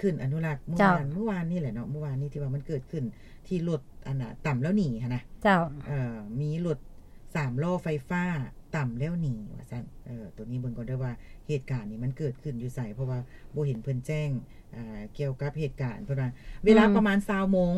ขึ้นอนุรักษ์เมื่อวานนี่แหละเนาะเมื่อวานนี้ที่ว่ามันเกิดขึ้นที่รถอันน่ะต่ำแล้วหนีหั่นนะเจ้ามีรถ3ล้อไฟฟ้าต่ำแล้วหนีว่าซั่นตัวนี้เบิ่งก่อนเด้อว่าเหตุการณ์นี้มันเกิดขึ้นอยู่ไสเพราะว่าบ่เห็นเพิ่นแจ้งเกี่ยวกับเหตุการณ์เพิ่นว่าเวลาประมาณ 20:00 น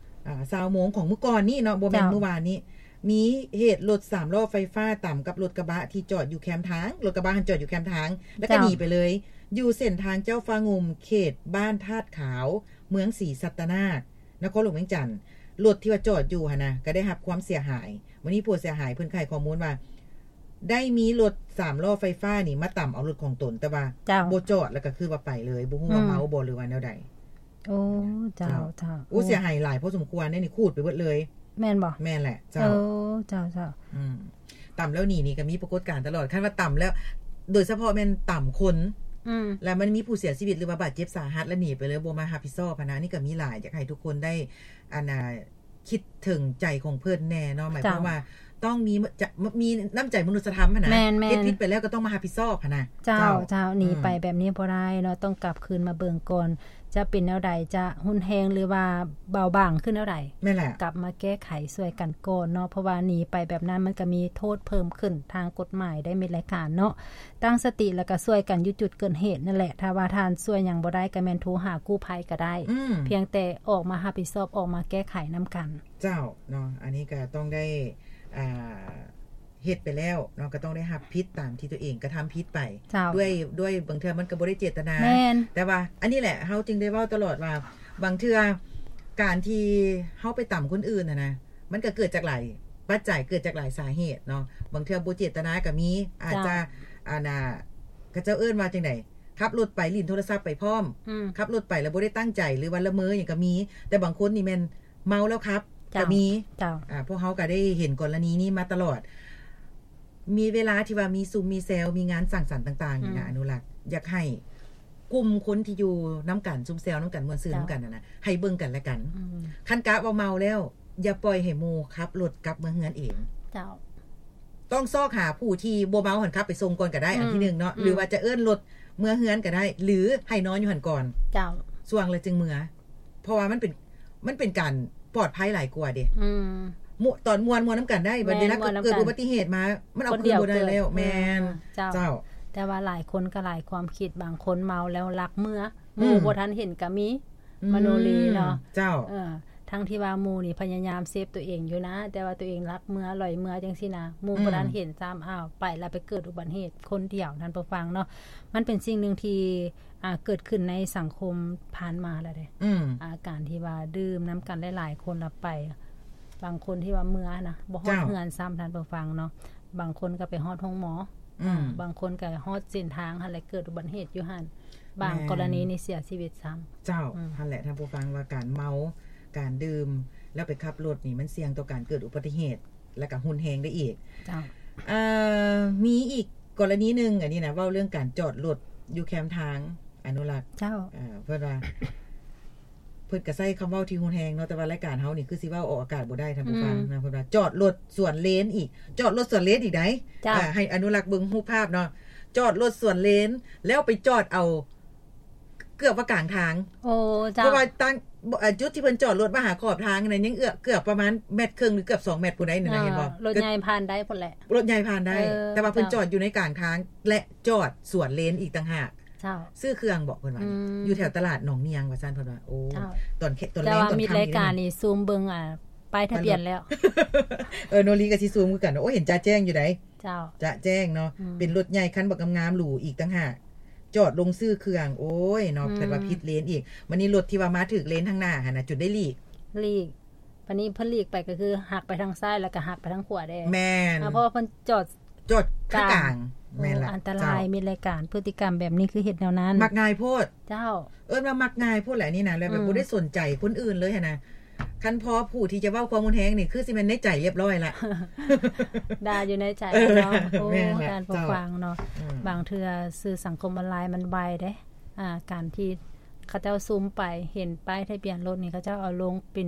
20:00 นของเมื่อก่อนนี้เนาะบ่แม่นเมื่อวานนี้มีเหตุรถ3ล้อไฟฟ้าต่ำกับรถกระบะที่จอดอยู่แคมทางรถกระบะจอดอยู่แคมทางแล้วก็หนีไปเลยอยู่เส้นทางเจ้าฟ้างุมเขตบ้านธาตุขาวเมืองศรีสัตนาถนครหลวงเวียงจันทน์รถที่ว่าจอดอยู่หั่นนะก็ได้รับความเสียหายวันนี้ผู้เสียหายเพิ่นให้ข้อมูลว่าได้มีรถ3ล้อไฟฟ้านี่มาต่ำเอารถของตนแต่ว่าบ่จอดแล้วก็คือว่าไปเลยบ่ฮู้ว่าเมาบ่หรือว่าแนวใดโอ้เจ้าโอ้เสียหายหลายพอสมควรนี่คูดไปเบิดเลยแม่นบ่แม่นแหละเจ้าเจ้าต่ำแล้วนี่ก็มีปรากฏการณ์ตลอดคันว่าต่ำแล้วโดยเฉพาะแม่นต่ำคนแล้วมันมีผู้เสียชีวิตหรือว่าบาดเจ็บสาหัสแล้วหนีไปเลยบ่มารับผิดชอบนะนี่ก็มีหลายอยากให้ทุกคนได้คิดถึงใจของเพิ่นแน่เนาะหมายความว่าต้องมีน้ำใจมนุษยธรรมนะเฮ็ดผิดไปแล้วก็ต้องมารับผิดชอบนะเจ้าหนีไปแบบนี้บ่ได้เนาะต้องกลับคืนมาเบิ่งก่อนจะเป็นแนวใดจะหุนแฮงหรือว่าเบาบางขึ้นแนวใดแม่นแหละกลับมาแก้ไขช่วยกันก่อนเนาะเพราะว่าหนีไปแบบนั้นมันก็มีโทษเพิ่มขึ้นทางกฎหมายได้มีรายการเนาะตั้งสติแล้วก็ช่วยกันอยู่จุดเกิดเหตุนั่นแหละถ้าว่าทานช่วยหยังบ่ได้ก็แม่นโทรหากู้ภัยก็ได้เพียงแต่ออกมารับผิดชอบออกมาแก้ไขนํากันเจ้าเนาะอันนี้ก็ต้องได้เฮ็ดไปแล้วเนาะก็ต้องได้รับผิดตามที่ตัวเองกระทำผิดไปด้วยบางเทื่อมันก็บ่ได้เจตนาแต่ว่าอันนี้แหละเฮาจึงได้เว้าตลอดว่าบางเทื่อการที่เฮาไปต่ำคนอื่นนะมันก็เกิดจากหลายปัจจัยเกิดจากหลายสาเหตุเนาะบางเทื่อบ่เจตนาก็มีอาจจะก็เจ้าเอิ้นว่าจังได๋ขับรถไปลิ้นโทรศัพท์ไปพร้อมขับรถไปแล้วบ่ได้ตั้งใจหรือว่าละเมอหยังก็มีแต่บางคนนี่แม่นเมาแล้วครับก็มีพวกเฮาก็ได้เห็นกรณีนี้มาตลอดมีเวลาที่ว่ามีซุมมีแซลมีงานสังสรรค์ต่างๆนี่นะอนุรักษ์อยากให้กลุ่มคนที่อยู่นํากันซุมแซลนํากันม่วนซื่นนํากันนะให้เบิ่งกันและกันคันกะว่าเมาแล้วอย่าปล่อยให้หมู่ขับรถกลับเมืองเฮือนเองเจ้าต้องซอกหาผู้ที่บ่เมาหั่นขับไปส่งก่อนก็ได้อันที่1เนาะหรือว่าจะเอิ้นรถเมืองเฮือนก็ได้หรือให้นอนอยู่หั่นก่อนเจ้าส่วงแล้วจึงเมือเพราะว่ามันเป็นการปลอดภัยหลายกว่าเด้ตอนมวนนํากันได้บัดนี้แล้วเกิดอุบัติเหตุมามันเอาคืนบ่ได้แล้วแม่นเจ้าแต่ว่าหลายคนก็หลายความคิดบางคนเมาแล้วลักเมื่อหมู่บ่ทันเห็นก็มีมโนรีเนาะเจ้าทั้งที่ว่าหมู่นี่พยายามเซฟตัวเองอยู่นะแต่ว่าตัวเองลักเมื่อลอยเมื่อจังซี่นะหมู่บ่ทันเห็นซ้ำอ้าวไปแล้วไปเกิดอุบัติเหตุคนเดียวนั่นบ่ฟังเนาะมันเป็นสิ่งนึงที่เกิดขึ้นในสังคมผ่านมาแล้วเด้การที่ว่าดื่มนํากันหลายๆคนแล้วไปบางคนที่ว่าเมื่อนะบ่ฮอดเฮือนซ้ำท่านผู้ฟังเนาะบางคนก็ไปฮอดโรงหมอบางคนก็ฮอดเส้นทางหั่นแหละเกิดอุบัติเหตุอยู่หั่นบางกรณีนี่เสียชีวิตซ้ำเจ้าหั่นแหละท่านผู้ฟังว่าการเมาการดื่มแล้วไปขับรถนี่มันเสี่ยงต่อการเกิดอุบัติเหตุและก็หุนแฮงได้อีกเจ้ามีอีกกรณีนึงอันนี้นะเว้าเรื่องการจอดรถอยู่แคมทางอนุรักษ์เจ้าเพิ่นว่าเพิ่นก็ใช้คำเว้าที่หุนแฮงเนาะแต่ว่ารายการเฮานี่คือสิเว้าออกอากาศบ่ได้ท่านผู้ฟังนะเพิ่นว่าจอดรถสวนเลนอีกจอดรถสวนเลนอีกได้ให้อนุรักษ์เบิ่งรูปภาพเนาะจอดรถสวนเลนแล้วไปจอดเอาเกือบว่ากลางทางโอ้เจ้าเพราะว่าตั้งจุดที่เพิ่นจอดรถมาหาขอบทางนั่นยังเกือบประมาณ1.5 เมตรหรือเกือบ2 เมตรพุ่นได้นั่นน่ะเห็นบ่รถใหญ่ผ่านได้พุ่นแหละรถใหญ่ผ่านได้แต่ว่าเพิ่นจอดอยู่ในกลางทางและจอดสวนเลนอีกต่างหากเจ้าซื้อเครื่องบอกเพิ่นว่าอยู่แถวตลาดหนองเนียงว่าซั่นเพิ่นว่าโอ้ตอนแรกตอนมีรายการนี่ซูมเบิ่งป้ายทะเบียนแล้วโนรีก็สิซูมคือกันโอ้เห็นจ้าแจ้งอยู่ไดเจ้าจะแจ้งเนาะเป็นรถใหญ่คันบักงามๆหรูอีกต่างหากจอดลงซื้อเครื่องโอ้ยเนาะเพิ่นว่าผิดเลนอีกวันนี้รถที่ว่ามาถึกเลนทางหน้าหั่นน่ะจุดได้หลีกวันนี้เพิ่นหลีกไปก็คือหักไปทางซ้ายแล้วก็หักไปทางขวาได้แม่นเพราะว่าเพิ่นจอดกลางแม่นล่ะอันตรายมีรายการพฤติกรรมแบบนี้คือเฮ็ดแนวนั้นมักง่ายโพดเจ้าว่ามักง่ายโพดแหละนี่นะแล้วแบบบ่ได้สนใจคนอื่นเลยหั่นน่ะคันพอผู้ที่จะเว้าความรุนแรงนี่คือสิแม่นในใจเรียบร้อยแล้วด่าอยู่ในใจเนาะโอ้การผู้ฟังเนาะบางเทื่อสื่อสังคมออนไลน์มันไวเด้การที่เขาเจ้าซูมไปเห็นป้ายทะเบียนรถนี่เขาเจ้าเอาลงเป็น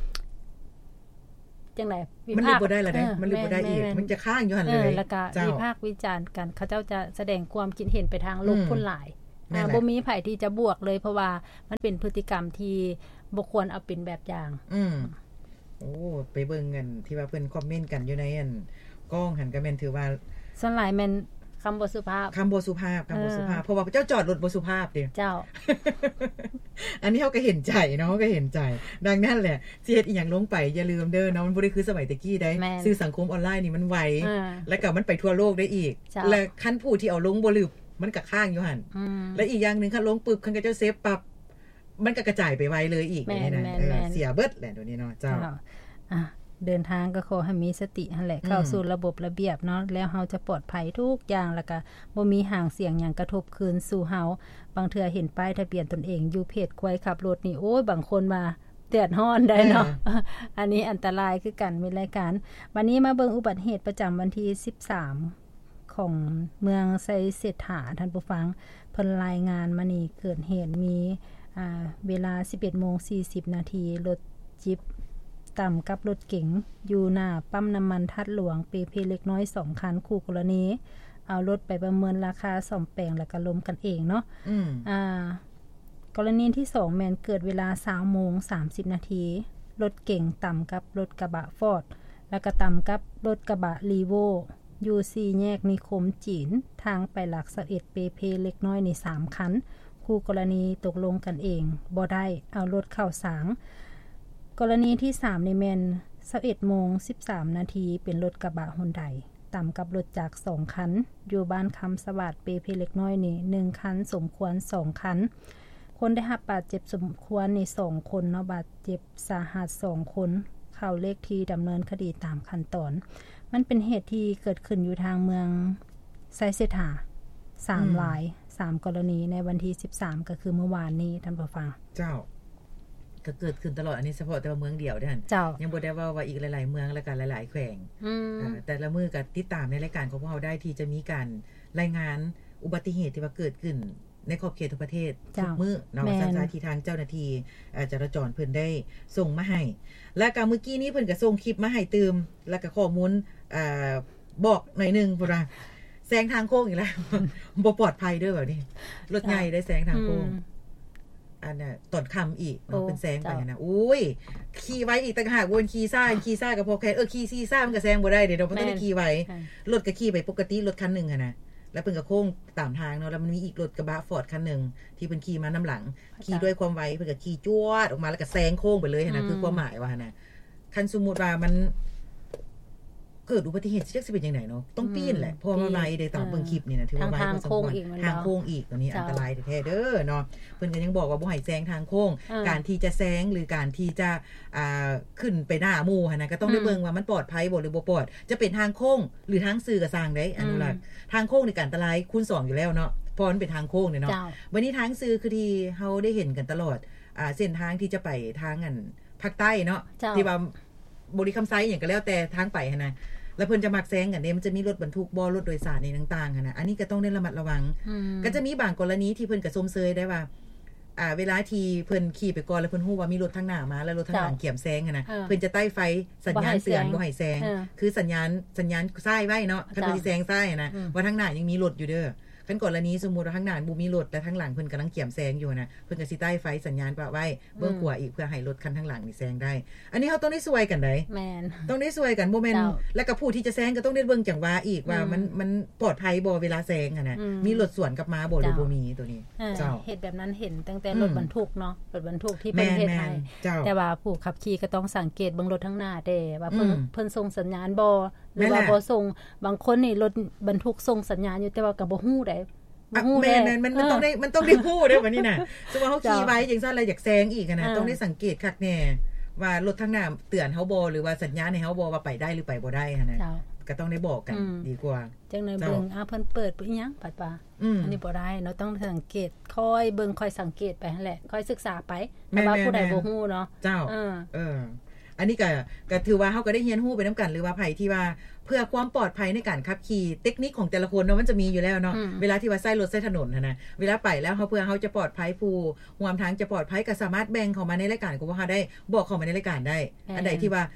จังได๋มันลืมบ่ได้ล่ะเด้มันลืมบ่ได้อีกมันจะค้างอยู่หั่นเลยแล้วก็วิพากษ์วิจารณ์กันเขาเจ้าจะแสดงความคิดเห็นไปทางลบคนหลายบ่มีไผที่จะบวกเลยเพราะว่ามันเป็นพฤติกรรมที่บ่ควรเอาเป็นแบบอย่างโอ้ไปเบิ่งกันที่ว่าเพิ่นคอมเมนต์กันอยู่ในอันกล้องหันก็แม่นถือว่าส่วนหลายแม่นคำบ่สุภาพคำบ่สุภาพเพราะว่าเจ้าจอดรถบ่สุภาพเด้เจ้าอันนี้เฮาก็เห็นใจเนาะก็เห็นใจดังนั้นแหละสิเฮ็ดอีหยังลงไปอย่าลืมเด้อเนาะมันบ่ได้คือสมัยตะกี้ได้สื่อสังคมออนไลน์นี่มันไวแล้วก็มันไปทั่วโลกได้อีกและคันผู้ที่เอาลงบ่ลืมมันก็ค้างอยู่หั่นและอีกอย่างนึงคันลงปึ๊บคันก็เจ้าเซฟปั๊บมันก็กระจายไปไวเลยอีกนี่นะเสียเบิดแหละตัวนี้เนาะเจ้าเดินทางก็ขอให้มีสติหั่นแหละเข้าสู่ระบบระเบียบเนาะแล้วเฮาจะปลอดภัยทุกอย่างแล้วก็บ่มีห่างเสียงหยังกระทบคืนสู่เฮาบางเทื่อเห็นป้ายทะเบียนตนเองอยู่เพจควายขับรถนี่โอ้ยบางคนมาเดือดร้อนได้เนาะอันนี้อันตรายคือกันมีรายการวันนี้มาเบิ่งอุบัติเหตุประจำวันที่13ของเมืองไซเศรษฐาท่านผู้ฟังเพิ่นรายงานมานี่เกิดเหตุมีเวลา 11:40 นาทีรถจิ๊บต่ำกับรถเก๋งอยู่หน้าปั๊มน้ำมันทัดหลวงเปเพเล็กน้อย2คันคู่กรณีเอารถไปประเมินราคาซ่อมแปลงแล้วก็ล้มกันเองเนาะกรณีที่2แม่นเกิดเวลา 20:30 นาทีรถเก๋งต่ำกับรถกระบะฟอร์ดแล้วก็ต่ำกับรถกระบะลีโวอยู่4แยกนิคมจีนทางไปหลัก21เปเพเล็กน้อยใน3คันคู่กรณีตกลงกันเองบ่ได้เอารถเข้าสางกรณีที่3ในแม่น 11:13 นาทีเป็นรถกระบะฮอนไดต่ำกับรถจักร2คันอยู่บ้านคำสวัสดิ์เปเพเล็กน้อยนี่1คันสมควร2คันคนได้รับบาดเจ็บสมควรใน2คนเนาะบาดเจ็บสาหัส2คนเข้าเลขที่ดำเนินคดีตามขั้นตอนมันเป็นเหตุที่เกิดขึ้นอยู่ทางเมืองไซเซธา3ราย3กรณีในวันที่13ก็คือเมื่อวานนี้ท่านผู้ฟังเจ้าก็เกิดขึ้นตลอดอันนี้เฉพาะแต่ว่าเมืองเดียวเด้อยังบ่ได้ว่าอีกหลายๆเมืองและกันหลายๆแขวงแต่ละมื้อก็ติดตามในรายการของพวกเราได้ที่จะมีการรายงานอุบัติเหตุที่ว่าเกิดขึ้นในขอบเขตทุกประเทศทุกมื้อเนาะสถานที่ทางเจ้าหน้าที่จราจรเพิ่นได้ส่งมาให้แล้วก็เมื่อกี้นี้เพิ่นก็ส่งคลิปมาให้ตืมแล้วก็ข้อมูลบอกหน่อยนึงพุ่นว่าแซงทางโค้งอีกแล้วบ่ปลอดภัยเด้อแบบนี้รถใหญ่ได้แซงทางโค้งอันน่ะตอนค่ำอีกเป็นแซงไปนะอุ้ยขี่ไว้อีกต่างหากวนขี่ซ่าก็พอแค่ขี่ซีซ่ามันก็แซงบ่ได้เดี๋ยวมันต้องได้ขี่ไว้รถก็ขี่ไปปกติรถคันนึงนะแล้วเพิ่นก็โค้งตามทางเนาะแล้วมันมีอีกรถกระบะฟอร์ดคันนึงที่เพิ่นขี่มานําหลังขี่ด้วยความไวเพิ่นก็ขี่จวดออกมาแล้วก็แซงโค้งไปเลยนะคือความหมายว่านะคันสมมุติว่ามันเกิดอุบัติเหตุจักสิเป็นจังได๋เนาะต้องปีนแหละเพราะว่าไวได้ตามเบิ่งคลิปนี่นะถือว่าไวพอสมควรทางโค้งอีกตัวนี้อันตรายแท้ๆเด้อเนาะเพิ่นก็ยังบอกว่าบ่ให้แซงทางโค้งการที่จะแซงหรือการที่จะขึ้นไปหน้าหมู่หั่นน่ะก็ต้องได้เบิ่งว่ามันปลอดภัยบ่หรือบ่ปลอดจะเป็นทางโค้งหรือทางสื่อก็สร้างได้อนุรักษ์ทางโค้งนี่ก็อันตรายคูณ2อยู่แล้วเนาะเพราะมันเป็นทางโค้งเนี่ยเนาะวันนี้ทางสื่อคือที่เฮาได้เห็นกันตลอดเส้นทางที่จะไปทางอันภาคใต้เนาะที่ว่าบริคำไซหยังก็แล้วแต่ทางไปหั่นน่ะแล้วเพิ่นจะมักแซงกันเนี่ยมันจะมีรถบรรทุกบ่รถโดยสารนี่ต่างๆนะอันนี้ก็ต้องได้ระมัดระวังก็จะมีบางกรณีที่เพิ่นก็สมเสยได้ว่าเวลาที่เพิ่นขี่ไปก่อนแล้วเพิ่นฮู้ว่ามีรถทางหน้ามาแล้วรถทางหลังเกี่ยมแซงนะเพิ่นจะใต้ไฟสัญญาณเตือนบ่ให้แซงคือสัญญาณซ้ายไว้เนาะคันเพิ่นสิแซงซ้ายนะว่าทางหน้ายังมีรถอยู่เด้อคันกรณีสมมุติว่าทางหน้าบ่มีรถและทางหลังเพิ่นกำลังเกี่ยมแซงอยู่นะเพิ่นก็สิใต้ไฟสัญญาณปะไว้เบื้องขวาอีกเพื่อให้รถคันทางหลังนี่แซงได้อันนี้เฮาต้องได้ช่วยกันได้แม่นต้องได้ช่วยกันบ่แม่นแล้วก็ผู้ที่จะแซงก็ต้องได้เบิ่งจังหวะอีกว่ามันปลอดภัยบ่เวลาแซงนะมีรถสวนกลับมาบ่หรือบ่มีตัวนี้เจ้าเฮ็ดแบบนั้นเห็นตั้งแต่รถบรรทุกเนาะรถบรรทุกที่ประเทศไทยแต่ว่าผู้ขับขี่ก็ต้องสังเกตเบิ่งรถทางหน้าเด้ว่าเพิ่นส่งสัญญาณบ่หรือว่าบ่ส่งบางคนนี่รถบรรทุกส่งสัญญาณอยู่แต่ว่าก็บ่ฮู้ได้แม่นมันต้องได้พูดเด้อบัดนี้น่ะสมมุติเฮาขี่ไว้จังซั่นแล้วอยากแซงอีกนะต้องได้สังเกตคักแน่ว่ารถทางหน้าเตือนเฮาบ่หรือว่าสัญญาณให้เฮาบ่ว่าไปได้หรือไปบ่ได้หั่นน่ะก็ต้องได้บอกกันดีกว่าจังได๋เบิ่งเพิ่นเปิดอีหยังปัดป่าอันนี้บ่ได้เนาะต้องสังเกตคอยเบิ่งคอยสังเกตไปนั่นแหละคอยศึกษาไปแต่ว่าผู้ใดบ่ฮู้เนาะเจ้าอันนี้ก็ถือว่าเฮาก็ได้เรียนรู้ไปนํากันหรือว่าไผที่ว่าเพื่อความปลอดภัยในการขับขี่เทคนิคของแต่ละคนเนาะมันจะมีอยู่แล้วเนาะเวลาที่ว่าใช้รถใช้ถนนนะเวลาไปแล้วเฮาเพื่อเฮาจะปลอดภัยผู้ร่วมทางจะปลอดภัยก็สามารถแบ่งเข้ามาในรายการของเฮาได้บอกเข้ามาในรายการได้อันใดที่ว่า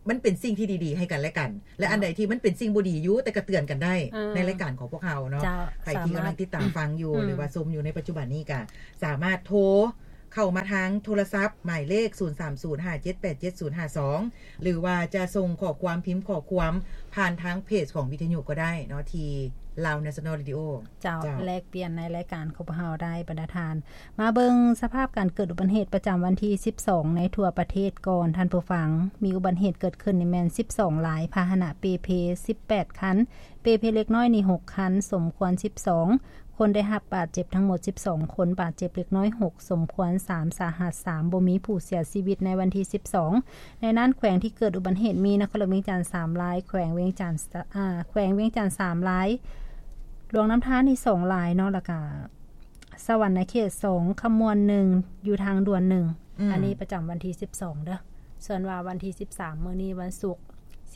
มันเป็นสิ่งที่ดีๆให้กันและกันและอันใดที่มันเป็นสิ่งบ่ดีอยู่แต่ก็เตือนกันได้ในรายการของพวกเราเนาะใครที่กำลังติดตามฟังอยู่หรือว่าชมอยู่ในปัจจุบันนี้ก็สามารถโทรเข้ามาทางโทรศัพท์หมายเลข 0305787052 หรือว่าจะส่งข้อความพิมพ์ข้อความผ่านทางเพจของวิทยุก็ได้เนาะที่ลาว National Radio เจ้าแลกเปลี่ยนในรายการของเฮาได้บรรดาทานมาเบิ่งสภาพการเกิดอุบัติเหตุประจำวันที่12ในทั่วประเทศก่อนท่านผู้ฟังมีอุบัติเหตุเกิดขึ้นในแม่น12หลายพาหนะเปเพ18คันเปเพเล็กน้อยนี่6คันสมควร12คนได้รับบาดเจ็บทั้งหมด12คนบาดเจ็บเล็กน้อย6สมควร3สาหัส3บ่มีผู้เสียชีวิตในวันที่12ในนั้นแขวงที่เกิดอุบัติเหตุมีนครเวียงจันทน์3รายแขวงเวียงจันทน์แขวงเวียงจันทน์3รายหลวงน้ำท้านี่2รายเนาะแล้วก็สวรรค์ในเขต2ขมวล1อยู่ทางด่วน1อันนี้ประจำวันที่12เด้อส่วนว่าวันที่13มื้อนี้วันศุกร์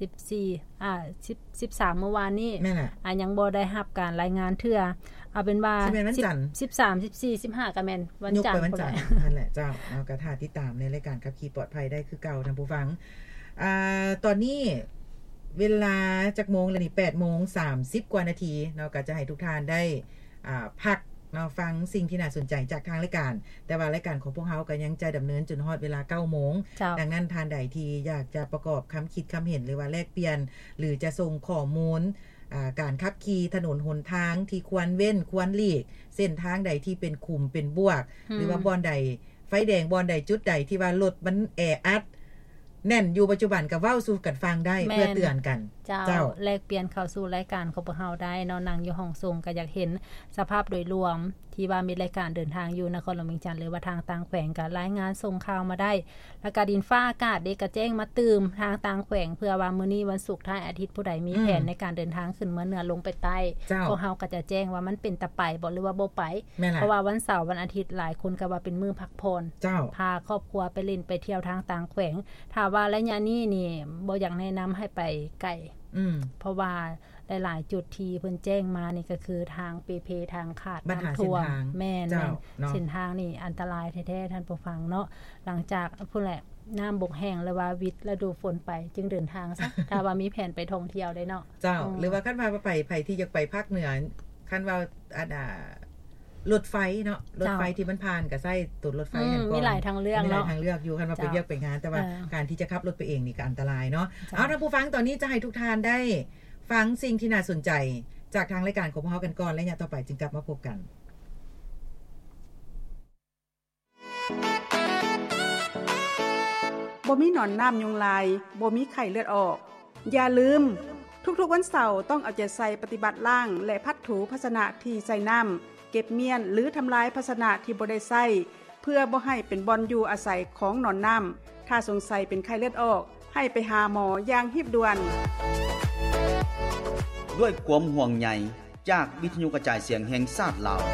13เมื่อวานนี้ยังบ่ได้รับการรายงานเทื่อเอาเป็นว่า13 14 15ก็แม่นวันจันทร์นั่นแหละเจ้าเอากระทาติดตามในรายการขับขี่ปลอดภัยได้คือเก่าท่านผู้ฟังตอนนี้เวลาจักโมงแล้วนี่ 8:30 กว่านาทีเนาะก็จะให้ทุกท่านได้พักเนาะฟังสิ่งที่น่าสนใจจากทางรายการแต่ว่ารายการของพวกเฮาก็ยังจะดำเนินจนฮอดเวลา 9:00 นดังนั้นท่านใดที่อยากจะประกอบคำคิดคำเห็นหรือว่าแลกเปลี่ยนหรือจะส่งข้อมูลการขับขี่ถนนหนทางที่ควรเว้นควรหลีกเส้นทางใดที่เป็นขุมเป็นบวกหรือว่าบ่อนใดไฟแดงบ่อนใดจุดใดที่ว่ารถมันแออัดแน่นอยู่ปัจจุบันก็เว้าสู่กันฟังได้เพื่อเตือนกันเจ้าแลกเปลี่ยนเข้าสู่รายการของพวกเฮาได้เนาะนั่งอยู่ห้องส่งก็อยากเห็นสภาพโดยรวมที่ว่ามีรายการเดินทางอยู่นครหลวงเวียงจันทน์หรือว่าทางต่างแขวงก็รายงานส่งข่าวมาได้แล้วก็ดินฟ้าอากาศเด็กก็แจ้งมาตื่มทางต่างแขวงเพื่อว่ามื้อนี้วันศุกร์ท้ายอาทิตย์ผู้ใดมีแผนในการเดินทางขึ้นเหนือลงไปใต้พวกเฮาก็จะแจ้งว่ามันเป็นตะไปบ่หรือว่าบ่ไปเพราะว่าวันเสาร์วันอาทิตย์หลายคนก็ว่าเป็นมื้อพักผ่อนพาครอบครัวไปเล่นไปเที่ยวทางต่างแขวงถ้าว่าระยะนี้นี่บ่อยากแนะนำให้ไปไกลเพราะว่าหลายๆจุดที่เพิ่นแจ้งมานี่ก็คือทางเปเพทางขาดน้ำท่วมแม่นเส้นทางนี่อันตรายแท้ๆท่านผู้ฟังเนาะหลังจากพุ่นแหละน้ำบกแห้งแล้วว่าวิทย์ฤดูฝนไปจึงเดินทางซะ ถ้าว่ามีแผนไปท่องเที่ยวได้เนาะเจ้าหรือว่าคันว่าไปไผที่อยากไปภาคเหนือคันว่ารถไฟเนาะรถไฟที่มันผ่านก็ใช้ตุดรถไฟนั่นก็มีหลายทางเลือกเนาะมีหลายทางเลือกอยู่คันว่าไปเลือกไปงานแต่ว่าการที่จะขับรถไปเองนี่ก็อันตรายเนาะเอาท่านผู้ฟังตอนนี้จะให้ทุกท่านได้ฟังสิ่งที่น่าสนใจจากทางรายการของพวกเรากันก่อนและเนี่ยต่อไปจึงกลับมาพบกันบ่มีหนอนน้ำยุงลายบ่มีไข้เลือดออกอย่าลืมทุกๆวันเสาร์ต้องเอาใจใส่ปฏิบัติล้างและพัดถูภาชนะที่ใส่น้ำเก็บเมียนหรือทำลายภาชนะที่บ่ได้ใส่เพื่อบ่ให้เป็นบ่อนอยู่อาศัยของหนอนน้ำถ้าสงสัยเป็นไข้เลือดออกให้ไปหาหมออย่างรีบด่วนด้วยความห่วงใยจากวิทยุกระจายเสียงแห่งชาติลาว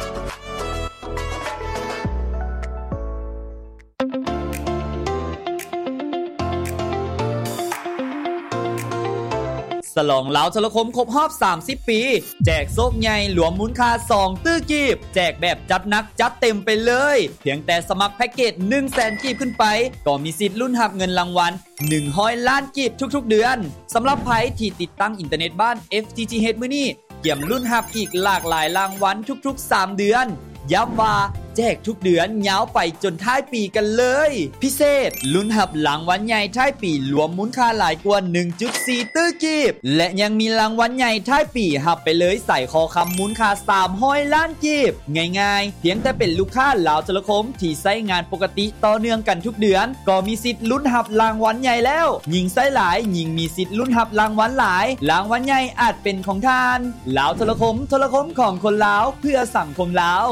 ฉลองลาวโทรคมครบรอบ30ปีแจกโซกใหญ่หลวมมูลค่า2ตื้อกีบแจกแบบจัดหนักจัดเต็มไปเลยเพียงแต่สมัครแพ็กเกจ 100,000 กีบขึ้นไปก็มีสิทธิ์ลุ้นรับเงินรางวัล100 ล้านกีบทุกๆเดือนสำหรับไผที่ติดตั้งอินเทอร์เน็ตบ้าน FTTH มื้อนี้เกี่ยมลุ้นรับอีกหลากหลายรางวัลทุกๆ3เดือนย้ำว่าแจกทุกเดือนยาวไปจนท้ายปีกันเลยพิเศษลุ้นรับรางวัลใหญ่ท้ายปีรวมมูลค่าหลายกว่า 1.4 ตื้อกีบและยังมีรางวัลใหญ่ท้ายปีรับไปเลยใส่คอคำมูลค่า300 ล้านกีบง่ายๆเพียงแต่เป็นลูกค้าลาวโทรคมที่ใช้งานปกติต่อเนื่องกันทุกเดือนก็มีสิทธิ์ลุ้นรับรางวัลใหญ่แล้วยิ่งใช้หลายยิ่งมีสิทธิ์ลุ้นรับรางวัลหลายรางวัลใหญ่อาจเป็นของท่านลาวโทรคมของคนลาวเพื่อสังคมลาว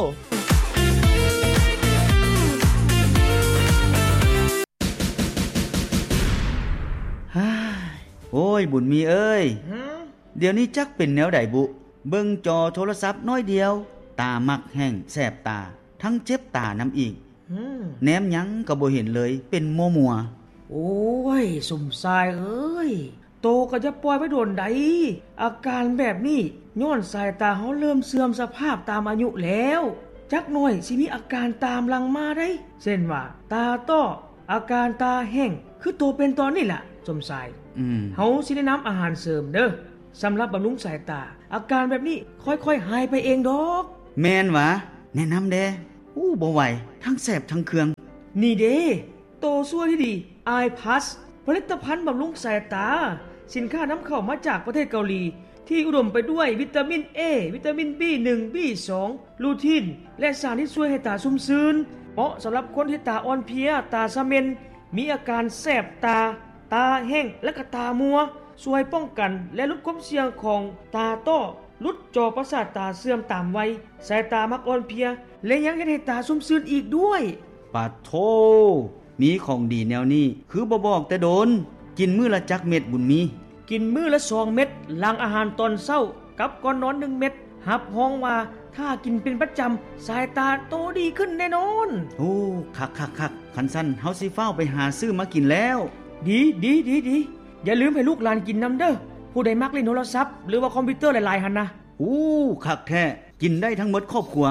โอ้ยบุญมีเอ้ยเดี๋ยวนี้จักเป็นแนวใดบุเบิ่งจอโทรศัพท์น้อยเดียวตามักแห้งแสบตาทั้งเจ็บตานําอีกแนมหยังก็บ่เห็นเลยเป็นมัวโอ้ยสมสายเอ้ยโตก็จะปล่อยไว้โดนใดอาการแบบนี้ย้อนสายตาเฮาเริ่มเสื่อมสภาพตามอายุแล้วจักหน่อยสิมีอาการตามหลังมาได้เช่นว่าตาต้ออาการตาแห้งคือตัวเป็นตอนนี้ล่ะสมสายเฮาสิแนะนำอาหารเสริมเด้อสำหรับบำรุงสายตาอาการแบบนี้ค่อยๆหายไปเองดอกแม่นหวะแนะนำแด่บ่ไหวทั้งแสบทั้งเคืองนี่เด้โตซั่วที่ดี Eye Plus ผลิตภัณฑ์บำรุงสายตาสินค้านำเข้ามาจากประเทศเกาหลีที่อุดมไปด้วยวิตามิน A วิตามิน B1 B2 ลูทีนและสารที่ช่วยให้ตาชุ่มชื้นเหมาะสำหรับคนที่ตาอ่อนเพลียตาซะเม็นมีอาการแสบตาแห้งและก็ตามัวช่วยป้องกันและลดความเสี่ยงของตาต้อลดจอประสาทตาเสื่อมตามวัยสายตามักอ่อนเพลียและยังเฮ็ดให้ตาชุ่มชื้นอีกด้วยปะโธมีของดีแนวนี้คือบ่บอกแต่โดนกินมื้อละจักเม็ดบุญมีกินมื้อละ2เม็ดหลังอาหารตอนเช้ากับก่อนนอน1เม็ดหับฮ้องว่าถ้ากินเป็นประจำสายตาโตดีขึ้นแน่นอนโอ้คักๆๆคันซั่นเฮาสิฟ้าวไปหาซื้อมากินแล้วดีอย่าลืมให้ลูกหลานกินนำเด้อผู้ใดมักเล่นโทรศัพท์หรือว่าคอมพิวเตอร์หลายๆหั่นนะคักแท้กินได้ทั้งหมดครอบครัว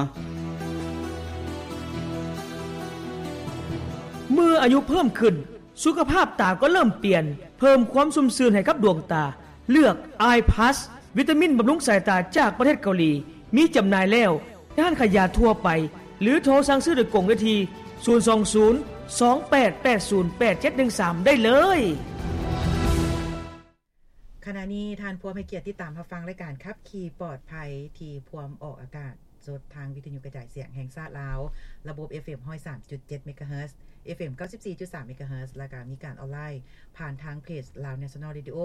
เมื่ออายุเพิ่มขึ้นสุขภาพตาก็เริ่มเปลี่ยนเพิ่มความชุ่มชื้นให้กับดวงตาเลือก Eye Plus วิตามินบำรุงสายตาจากประเทศเกาหลีมีจำหน่ายแล้วร้านขายยาทั่วไปหรือโทรสั่งซื้อโดยกล่องได้ที่02028808713ได้เลยขณะนี้ท่านผู้ให้เกียรติติดตามรับฟังรายการขับขี่ปลอดภัยที่พวมออกอากาศสดทางวิทยุกระจายเสียงแห่งชาติลาวระบบ FM 103.7 เมกะเฮิรตซ์ FM 94.3 เมกะเฮิรตซ์และก็มีการออนไลน์ผ่านทางเพจ Lao National Radio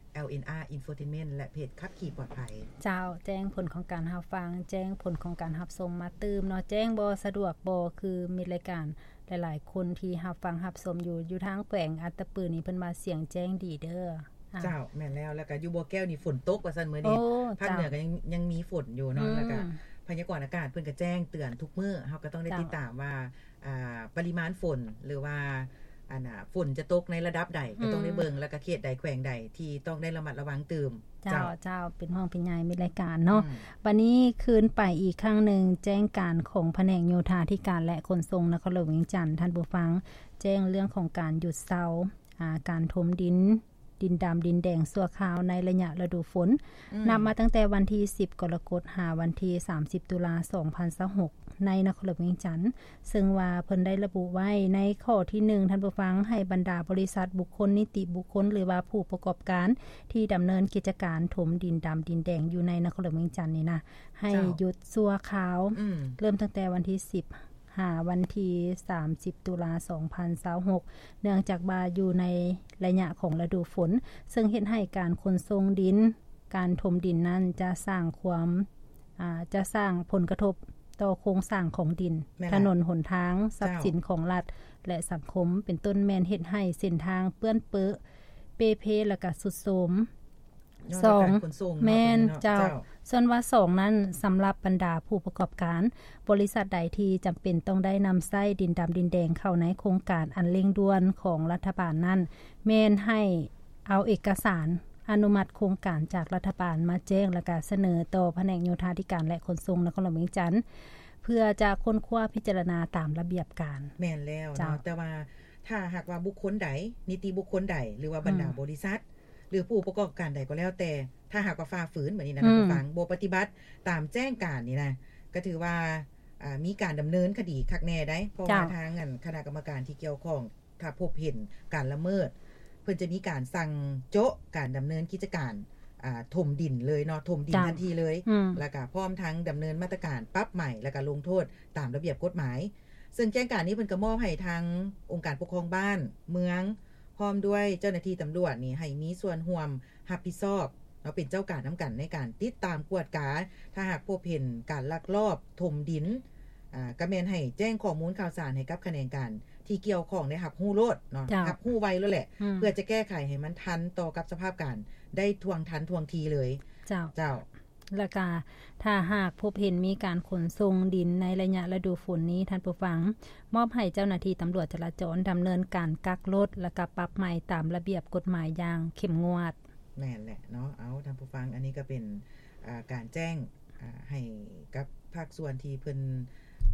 LNR Infotainment และเพจขับขี่ปลอดภัยเจ้าแจ้งผลของการรับฟังแจ้งผลของการรับชมมาตืมเนาะแจ้งบ่สะดวกบ่คือมีรายการหลายๆคนที่รับฟังรับชมอยู่ทางแขวงอัตตปือนี่เพิ่นมาเสียงแจ้งดีเด้อเจ้าแม่นแล้วก็อยู่บ่แก้วนี่ฝนตกว่าซั่นมื้อนี้ภาคเหนือก็ยังมีฝนอยู่เนาะแล้วก็พยากรณ์อากาศเพิ่นก็แจ้งเตือนทุกมื้อเฮาก็ต้องได้ติดตามว่าปริมาณฝนหรือว่าฝนจะตกในระดับใดก็ต้องได้เบิ่งแล้วก็เขตใดแขวงใดที่ต้องได้ระมัดระวังตื่มเจ้าเป็นห้องเป็นใหญ่มีรายการเนาะวันนี้คืนไปอีกครั้งนึงแจ้งการของแผนกโยธาธิการและขนส่งนครหลวงเวียงจันทน์ท่านผู้ฟังแจ้งเรื่องของการหยุดเซาการถมดินดำดินแดงชั่วคราวในระยะฤดูฝนนับมาตั้งแต่วันที่10กรกฎาคมวันที่30ตุลาคม2026ในนครหลวงเวียงจันทน์ซึ่งว่าเพิ่นได้ระบุไว้ในข้อที่1ท่านผู้ฟังให้บรรดาบริษัทบุคคลนิติบุคคลหรือว่าผู้ประกอบการที่ดำเนินกิจการถมดินดำดินแดงอยู่ในนครหลวงเวียงจันทน์นี่นะให้หยุดชั่วคราวเริ่มตั้งแต่วันที่10วันที่30ตุลาคม2026เนื่องจากว่าอยู่ในระยะของฤดูฝนซึ่งเฮ็ดให้การขนส่งดินการถมดินนั้นจะสร้างผลกระทบต่อโครงสร้างของดินถนนหนทางทรัพย์สินของรัฐและสังคมเป็นต้นแม่นเฮ็ดให้เส้นทางเปื้อนเปื้อเปเพและก็สุดโทรม2แม่นเจ้าส่วนว่า2นั้นสำหรับบรรดาผู้ประกอบการบริษัทใดที่จำเป็นต้องได้นำไส้ดินดำดินแดงเข้าในโครงการอันเร่งด่วนของรัฐบาลนั้นแม่นให้เอาเอกสารอนุมัติโครงการจากรัฐบาลมาแจ้งและก็เสนอต่อแผนกโยธาธิการและขนส่งนครหลวงเวียงจันทน์เพื่อจะค้นคว้าพิจารณาตามระเบียบการแม่นแล้วเนาะแต่ว่าถ้าหากว่าบุคคลใดนิติบุคคลใดหรือว่าบรรดาบริษัทหรือผู้ประกอบการใดก็แล้วแต่ถ้าหากว่าฝ่าฝืนแบบนี้นะท่านผู้ฟังบ่ปฏิบัติตามแจ้งการนี่นะก็ถือว่ามีการดำเนินคดีคักแน่ได้เพราะว่าทางคณะกรรมการที่เกี่ยวข้องถ้าพบเห็นการละเมิดเพิ่นจะมีการสั่งโจ๊ะการดำเนินกิจการถมดินเลยเนาะถมดินทันทีเลยแล้วก็พร้อมทั้งดำเนินมาตรการปรับใหม่แล้วก็ลงโทษตามระเบียบกฎหมายซึ่งแจ้งการนี้เพิ่นก็มอบให้ทางองค์การปกครองบ้านเมืองพร้อมด้วยเจ้าหน้าที่ตำรวจนี่ให้มีส่วนร่วมรับผิดชอบเนาะเป็นเจ้าการนํากันในการติดตามกวดกาถ้าหากพบเห็นการลักลอบถมดินก็แม่นให้แจ้งข้อมูลข่าวสารให้กับคณะกรรมการที่เกี่ยวข้องได้รับรู้โลดเนาะรับรู้ไวแล้วแหละเพื่อจะแก้ไขให้มันทันต่อกับสภาพการได้ทวงทันทวงทีเลยเจ้าแล้วก็ถ้าหากพบเห็นมีการขนส่งดินในระยะฤดูฝนนี้ท่านผู้ฟังมอบให้เจ้าหน้าที่ตำรวจจราจรดำเนินการกักรถและก็ปรับใหม่ตามระเบียบกฎหมายอย่างเข้มงวดแม่นแหละเนาะเอาท่านผู้ฟังอันนี้ก็เป็นการแจ้งให้กับภาคส่วนที่เพิ่น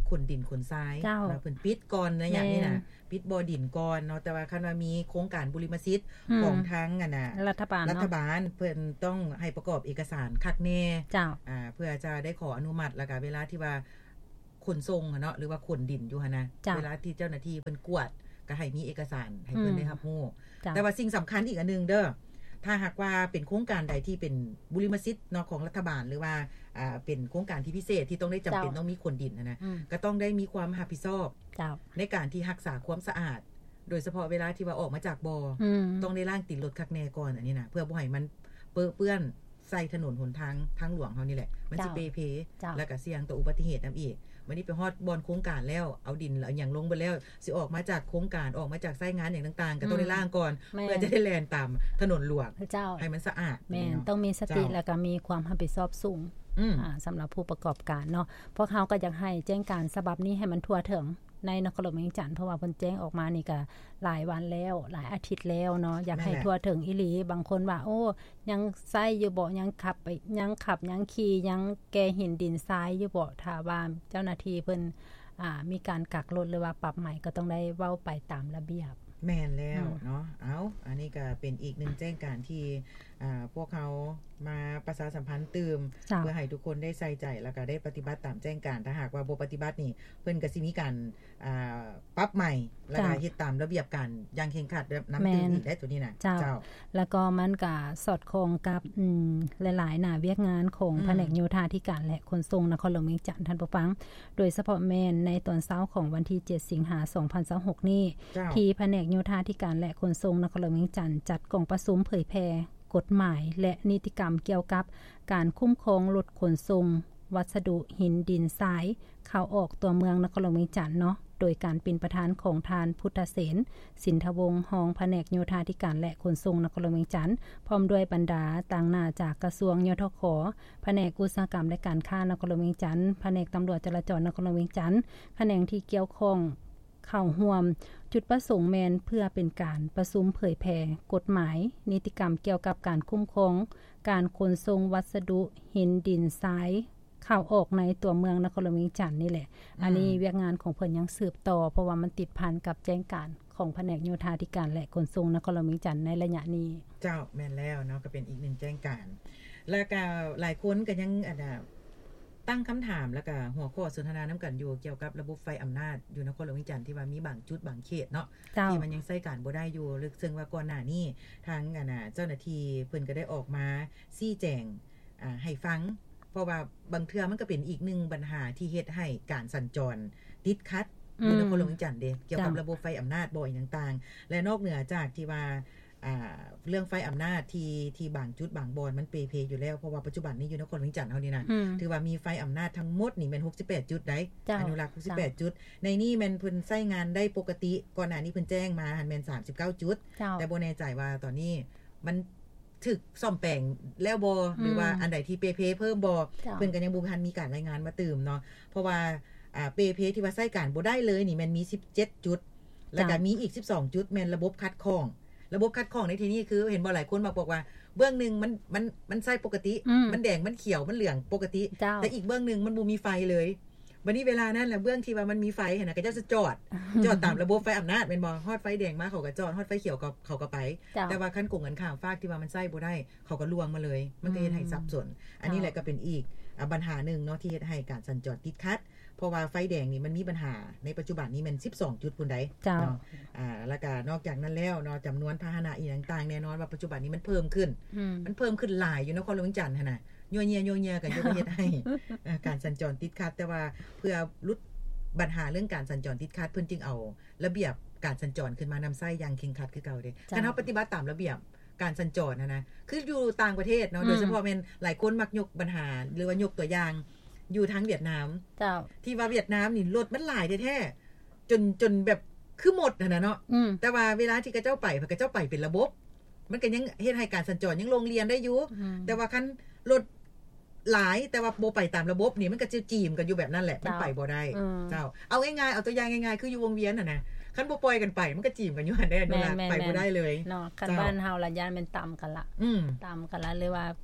ขนดินขนทรายเพิ่นปิดก่อนนะอย่างนี้น่ะปิดบ่อดินก่อนเนาะแต่ว่าคันว่ามีโครงการบุริมสิทธิ์ของทางน่ะรัฐบาลเพิ่นต้องให้ประกอบเอกสารคักแน่เพื่อจะได้ขออนุมัติแล้วก็เวลาที่ว่าขนส่งเนาะหรือว่าขนดินอยู่หั่นนะเวลาที่เจ้าหน้าที่เพิ่นกวดก็ให้มีเอกสารให้เพิ่นได้รับรู้แต่ว่าสิ่งสำคัญอีกอันนึงเด้อถ้าหากว่าเป็นโครงการใดที่เป็นบุริมสิทธิ์เนาะของรัฐบาลหรือว่าเป็นโครงการที่พิเศษที่ต้องได้จำเป็นต้องมีขนดินนะก็ต้องได้มีความรับผิดชอบในการที่รักษาความสะอาดโดยเฉพาะเวลาที่ว่าออกมาจากบ่อต้องได้ล้างติดรถคักแน่ก่อนอันนี้นะเพื่อบ่ให้มันเปื้อนใส่ถนนหนทางหลวงเฮานี่แหละมันสิเพแล้วก็เสี่ยงต่ออุบัติเหตุนํอีกวันนี้ไปฮอดบอนโครงการแล้วเอาดินเอาหยังลงไปแล้วสิออกมาจากโครงการออกมาจากไส้งานอย่างต่างๆก็ต้องได้ล้างก่อนเพื่อจะได้แล่นตามถนนหลวงให้มันสะอาดแม่นต้องมีสติแล้วก็มีความรับผิดชอบสูงสำหรับผู้ประกอบการเนาะพวกเขาก็อยากให้แจ้งการฉบับนี้ให้มันทั่วถึงในนครหลวงเวียงจันทน์เพราะว่าเพิ่นแจ้งออกมานี่ก็หลายวันแล้วหลายอาทิตย์แล้วเนาะอยากให้ทั่วถึงอีหลีบางคนว่าโอ้ยังใช้อยู่บ่ยังขับยังขี่ยังแกหินดินทรายอยู่บ่ถ้าว่าเจ้าหน้าที่เพิ่นมีการกักรถหรือว่าปรับใหม่ก็ต้องได้เว้าไปตามระเบียบแม่นแล้วเนาะอันนี้ก็เป็นอีกหนึ่งแจ้งการที่พวกเขามาประชาสัมพันธ์ตื่มเพื่อให้ทุกคนได้ใส่ใจแล้วก็ได้ปฏิบัติตามแจ้งการถ้าหากว่าบ่ปฏิบัตินี่เพิ่นก็สิมีการปรับใหม่แล้วก็เฮ็ดตามระเบียบการอย่างเคร่งครัดแบบนำตื่มอีกได้ตัวนี้น่ะเจ้าแล้วก็มันก็สอดคล้องกับหลายๆหน้าเวียกงานของแผนกโยธาธิการและขนส่งนครหลวงเวียงจันทน์ท่านผู้ฟังโดยเฉพาะแม่นในตอนเช้าของวันที่7สิงหาคม2026นี้ที่แผนกโยธาธิการและขนส่งนครหลวงเวียงจันทน์จัดกล่องประชุมเผยแพร่กฎหมายและนิติกรรมเกี่ยวกับการคุ้มครองรถขนส่งวัสดุหินดินทรายเข้าออกตัวเมืองนครหลวงเวียงจันทน์เนาะโดยการเป็นประธานของทานพุทธเสนสินทวงศ์รองแผนกโยธาธิการและขนส่งนครหลวงเวียงจันทน์พร้อมด้วยบรรดาต่างหน้าจากกระทรวงยทข.แผนกอุตสาหกรรมและการค้านครหลวงเวียงจันทน์แผนกตำรวจจราจรนครหลวงเวียงจันทน์แผนกที่เกี่ยวข้องเข้าร่วมจุดประสงค์แมนเพื่อเป็นการประชุมเผยแพร่กฎหมายนิติกรรมเกี่ยวกับการคุ้มครองการขนส่งวัสดุหินดินทรายเข้าออกในตัวเมืองนครหลวงเวียงจันทน์นี่แหละอันนี้เวียกงานของเพิ่นยังสืบต่อเพราะว่ามันติดพันกับแจ้งการของแผนกโยธาธิการและขนส่งนครหลวงเวียงจันทน์ในระยะนี้เจ้าแม่นแล้วเนาะก็เป็นอีกหนึ่งแจ้งการแล้วก็หลายคนก็ยังตั้งคำถามแล้วก็หัวข้อสนทนาน้ำกันอยู่เกี่ยวกับระบบไฟอำนาจอยู่นครหลวงเวียงจันทน์ที่ว่ามีบางจุดบางเขตเนาะที่มันยังใช้การบ่ได้อยู่ลึกซึ่งว่าก่อนหน้านี้ทางเจ้าหน้าที่เพิ่นก็ได้ออกมาชี้แจงให้ฟังเพราะว่าบางเทื่อมันก็เป็นอีกหนึ่งปัญหาที่เฮ็ดให้การสัญจรติดขัดอยู่นครหลวงเวียงจันทน์เด้เกี่ยวกับระบบไฟอำนาจบ่อยต่างๆและนอกเหนือจากที่ว่าเรื่องไฟอำนาจที่บางจุดบางบอนมันเปเพอยู่แล้วเพราะว่าปัจจุบันนี้อยู่นครหลวงเวียงจันทน์เฮานี่นะถือว่ามีไฟอำนาจทั้งหมดนี่แม่น68จุดได้อนุรักษ์68จุดในนี้แม่นเพิ่นใช้งานได้ปกติก่อนหน้านี้เพิ่นแจ้งมาหันแม่น39จุดแต่บ่แน่ใจว่าตอนนี้มันถึกซ่อมแปลงแล้วบ่หรือว่าอันใดที่เปเพเพิ่มบ่เพิ่นก็ยังบ่ทันมีการรายงานมาเติมเนาะเพราะว่าเปเพที่ว่าใช้การบ่ได้เลยนี่แม่นมี17จุดแล้วก็มีอีก12จุดแม่นระบบคัดกรองในที่นี้คือเห็นบ่หลายคนมาบอกว่าเบื้องนึงมันใช้ปกติมันแดงมันเขียวมันเหลืองปกติแต่อีกเบื้องนึงมันบ่มีไฟเลยวันนี้เวลานั้นแหละเบื้องที่ว่ามันมีไฟหั่นน่ะก็จะจอดตามระบบไฟอำนาจแม่นบ่ฮอดไฟแดงมาเขาก็จอดฮอดไฟเขียวก็เขาก็ไปแต่ว่าคันกงกันข้ามฟากที่ว่ามันใช้บ่ได้เขาก็ลวงมาเลยมันก็เฮ็ดให้สับสนอันนี้แหละก็เป็นอีกปัญหานึงเนาะที่เฮ็ดให้การสัญจรติดขัดเพราะว่าไฟแดงนี่มันมีปัญหาในปัจจุบันนี้มัน12จุดพุ่นใดเนาะแล้วก็นอกจากนั้นแล้วเนาะจำนวนพาหนะอีกต่างๆแน่นอนว่าปัจจุบันนี้มันเพิ่มขึ้นหลายอยู่นครหลวงเวียงจันทน์หั่นน่ะยัวเยียกันอยู่ประเทศให้การสัญจรติดขัดแต่ว่าเพื่อลดปัญหาเรื่องการสัญจรติดขัดเพิ่นจึงเอาระเบียบการสัญจรขึ้นมานำใช้อย่างเคร่งครัดคือเก่าเด้คันเฮาปฏิบัติตามระเบียบการสัญจรนะคืออยู่ต่างประเทศเนาะโดยเฉพาะแม่นหลายคนมักยกปัญหาหรือว่ายกตัวอย่างอยู่ทางเวียดนามที่ว่าเวียดนามนี่รถมันหลายแท้ๆจนแบบคือหมดนะเนาะแต่ว่าเวลาที่กระเจ้าไปเป็นระบบมันก็ยังเฮ็ดให้การสัญจรยังลงเรียนได้อยู่แต่ว่าคันรถหลายแต่ว่าบ่ไปตามระบบนี่มันก็จะจีมกันอยู่แบบนั้นแหละมันไปบ่ได้เจ้าเอาง่ายๆเอาตัวอย่างง่ายๆคืออยู่วงเวียนน่ะนะคันบ่ปล่อยกันไปมันก็จีมกันอยู่หั่นได้เวลาไปบ่ได้เลยเนาะคันบ้านเฮาละย่านมันต่ำกันละต่ำกันละเลยว่าเกิด